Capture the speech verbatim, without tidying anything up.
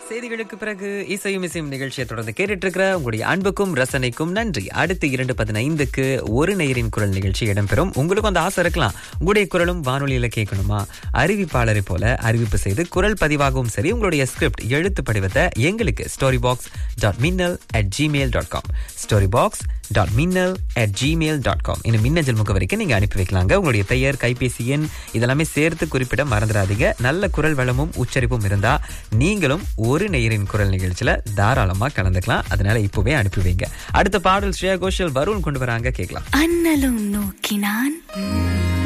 செய்திகளுக்கு பிறகு இசையும் இசையும் நிகழ்ச்சியை தொடர்ந்து கேட்டுட்டு இருக்கிற உங்களுடைய அன்புக்கும் ரசனைக்கும் நன்றி. அடுத்து இரண்டு பதினைந்துக்கு ஒரு நேரின் குரல் நிகழ்ச்சி இடம்பெறும். உங்களுக்கும் அந்த ஆசை இருக்கலாம், உங்களுடைய குரலும் வானொலியில கேட்கணுமா? அறிவிப்பாளரை போல அறிவிப்பு செய்து குரல் பதிவாகவும் சரி, உங்களுடைய ஸ்கிரிப்ட் எழுத்து படிவத்தை எங்களுக்கு ஸ்டோரி பாக்ஸ் டாட் மின்னல் at Gmail dot com story box dot மின்னல் அட் ஜிமெயில் டாட் காம் இந்த மின்னஞ்சல் முகவரிக்கு நீங்க அனுப்பி வைக்கலாங்க. உங்களுடைய பெயர், கைபேசி எண் இதெல்லாமே சேர்த்து குறிப்பிட மறந்துடாதீங்க. நல்ல குரல் வளமும் உச்சரிப்பும் இருந்தா நீங்களும் ஒரு நேயரின் குரல் நிகழ்ச்சியில தாராளமா கலந்துக்கலாம். அதனால இப்பவே அனுப்பி வைங்க. அடுத்த பாடல் ஸ்ரேயா கோஷல் வருண் கொண்டு வராங்க, கேட்கலாம். அண்ணலும் நோக்கினான்